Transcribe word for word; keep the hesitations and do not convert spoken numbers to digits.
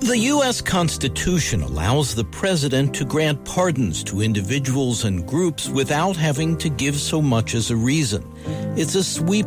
The U S Constitution allows the president to grant pardons to individuals and groups without having to give so much as a reason. It's a sweeping